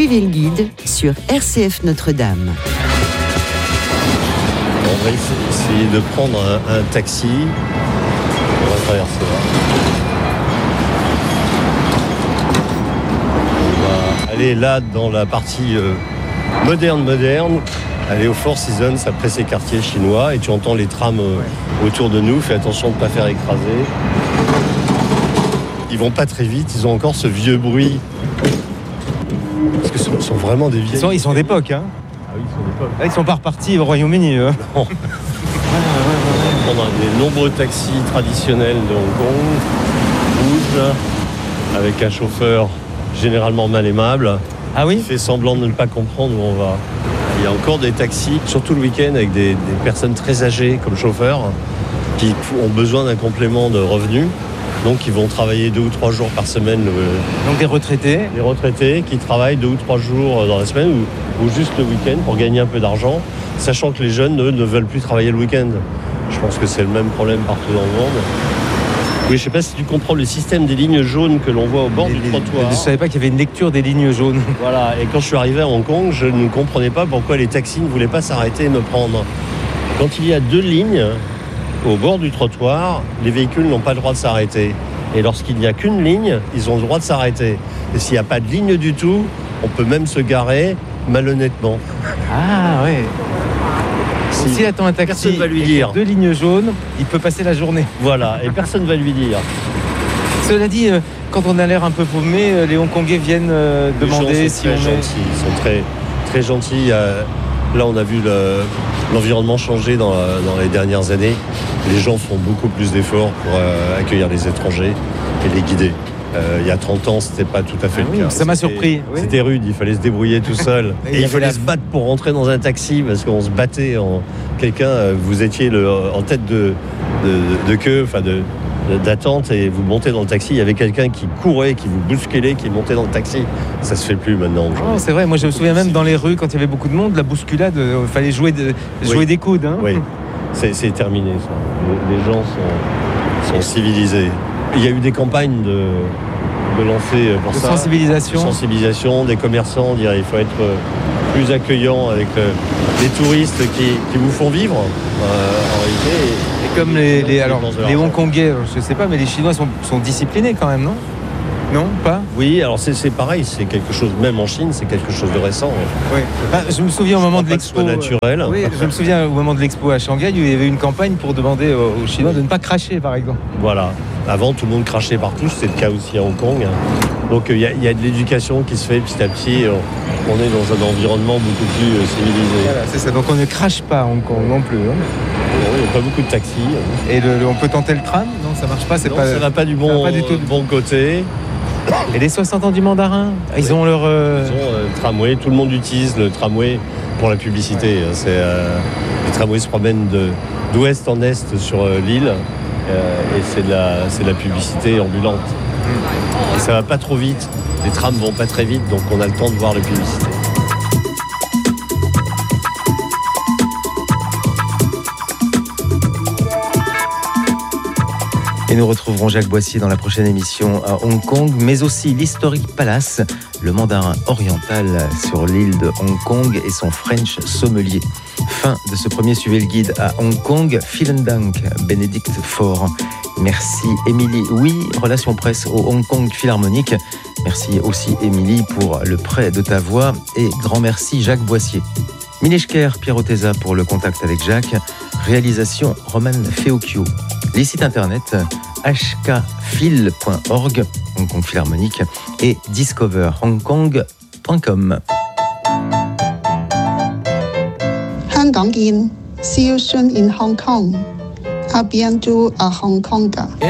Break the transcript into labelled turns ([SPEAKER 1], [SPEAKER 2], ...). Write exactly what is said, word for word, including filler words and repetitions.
[SPEAKER 1] Suivez le guide sur R C F Notre-Dame.
[SPEAKER 2] On va essayer de prendre un, un taxi. On va traverser là. On va aller là dans la partie euh, moderne moderne. Aller au Four Seasons, après ces quartiers chinois, et tu entends les trams euh, autour de nous. Fais attention de ne pas faire écraser. Ils vont pas très vite, ils ont encore ce vieux bruit. Parce que ce sont vraiment des vieilles...
[SPEAKER 3] Ils sont, ils sont d'époque, hein.
[SPEAKER 2] Ah oui, ils sont d'époque.
[SPEAKER 3] Là, ils sont pas repartis au Royaume-Uni, eux.
[SPEAKER 2] Non. On a des nombreux taxis traditionnels de Hong Kong, rouges, avec un chauffeur généralement mal aimable.
[SPEAKER 3] Ah oui ?
[SPEAKER 2] Qui fait semblant de ne pas comprendre où on va. Il y a encore des taxis, surtout le week-end, avec des, des personnes très âgées comme chauffeurs, qui ont besoin d'un complément de revenus. Donc ils vont travailler deux ou trois jours par semaine. Le,
[SPEAKER 3] Donc des retraités.
[SPEAKER 2] Des retraités qui travaillent deux ou trois jours dans la semaine ou, ou juste le week-end pour gagner un peu d'argent, sachant que les jeunes, eux, ne veulent plus travailler le week-end. Je pense que c'est le même problème partout dans le monde. Oui, je ne sais pas si tu comprends le système des lignes jaunes que l'on voit au bord
[SPEAKER 3] les,
[SPEAKER 2] du trottoir.
[SPEAKER 3] Je ne savais pas qu'il y avait une lecture des lignes jaunes.
[SPEAKER 2] Voilà, et quand je suis arrivé à Hong Kong, je ne comprenais pas pourquoi les taxis ne voulaient pas s'arrêter et me prendre. Quand il y a deux lignes au bord du trottoir, les véhicules n'ont pas le droit de s'arrêter. Et lorsqu'il n'y a qu'une ligne, ils ont le droit de s'arrêter. Et s'il n'y a pas de ligne du tout, on peut même se garer malhonnêtement.
[SPEAKER 3] Ah ouais. Si S'il attend un taxi,
[SPEAKER 2] personne va lui dire.
[SPEAKER 3] Deux lignes jaunes, il peut passer la journée.
[SPEAKER 2] Voilà, et personne ne va lui dire.
[SPEAKER 3] Cela dit, quand on a l'air un peu paumé, les Hongkongais viennent demander si on est...
[SPEAKER 2] Gentils. Ils sont très, très gentils. Là, on a vu le, l'environnement changer dans, dans les dernières années. Les gens font beaucoup plus d'efforts pour euh, accueillir les étrangers et les guider. Euh, il y a trente ans, c'était pas tout à fait
[SPEAKER 3] ah
[SPEAKER 2] le cas.
[SPEAKER 3] Oui, ça m'a surpris. Oui.
[SPEAKER 2] C'était rude, il fallait se débrouiller tout seul. et il, il fallait la... se battre pour rentrer dans un taxi parce qu'on se battait en quelqu'un. Vous étiez le, en tête de, de, de queue, enfin de, de, d'attente, et vous montez dans le taxi. Il y avait quelqu'un qui courait, qui vous bousculait, qui montait dans le taxi. Ça se fait plus maintenant.
[SPEAKER 3] Oh, c'est vrai. Moi, je me souviens même dans les rues quand il y avait beaucoup de monde, la bousculade, il fallait jouer, de, jouer oui. des coudes. Hein.
[SPEAKER 2] Oui. C'est, c'est terminé, ça. Les, les gens sont, sont civilisés. Il y a eu des campagnes de, de lancer pour
[SPEAKER 3] de
[SPEAKER 2] ça.
[SPEAKER 3] Sensibilisation.
[SPEAKER 2] De sensibilisation. Des commerçants dire il faut être plus accueillant avec euh, les touristes qui, qui vous font vivre, euh, en réalité.
[SPEAKER 3] Et, et comme les, les, alors, les Hongkongais, je ne sais pas, mais les Chinois sont, sont disciplinés quand même, non ? Non, pas ?
[SPEAKER 2] Oui, alors c'est, c'est pareil, c'est quelque chose, même en Chine, c'est quelque chose de récent.
[SPEAKER 3] Oui. Ah, je me souviens au moment de l'expo.
[SPEAKER 2] Que ce soit naturel.
[SPEAKER 3] Oui, je me souviens au moment de l'expo à Shanghai, il y avait une campagne pour demander aux Chinois de ne pas cracher, par exemple.
[SPEAKER 2] Voilà. Avant, tout le monde crachait partout, c'est le cas aussi à Hong Kong. Donc il y, y a de l'éducation qui se fait petit à petit. On est dans un environnement beaucoup plus civilisé.
[SPEAKER 3] Voilà, c'est ça. Donc on ne crache pas à Hong Kong non plus. Hein.
[SPEAKER 2] Non, il n'y a pas beaucoup de taxis.
[SPEAKER 3] Et le, le, on peut tenter le tram ? Non, ça marche pas. C'est
[SPEAKER 2] non,
[SPEAKER 3] pas,
[SPEAKER 2] ça va pas du bon,
[SPEAKER 3] pas du tout.
[SPEAKER 2] bon côté.
[SPEAKER 3] Et les soixante ans du mandarin, ils oui. ont leur... Euh...
[SPEAKER 2] Ils ont euh, le tramway, tout le monde utilise le tramway pour la publicité. Ouais. C'est, euh, le tramway se promène de, d'ouest en est sur euh, l'île euh, et c'est de, la, c'est de la publicité ambulante. Mmh. Et ça va pas trop vite, les trams vont pas très vite, donc on a le temps de voir la publicité.
[SPEAKER 3] Et nous retrouverons Jacques Boissier dans la prochaine émission à Hong Kong, mais aussi l'Historic Palace, le mandarin oriental sur l'île de Hong Kong et son French sommelier. Fin de ce premier Suivez le guide à Hong Kong. Vielen Dank, Bénédicte Faure. Merci, Émilie. Oui, Relations Presse au Hong Kong Philharmonique. Merci aussi, Émilie, pour le prêt de ta voix. Et grand merci, Jacques Boissier. Mineshker, Pierre Oteza pour le contact avec Jacques. Réalisation, Roman Feocchio. Les sites internet h k phil point org, Hong Kong Philharmonique, et discover hong kong point com.
[SPEAKER 4] 香港見 See you soon in Hong Kong. À bientôt à Hong Kong.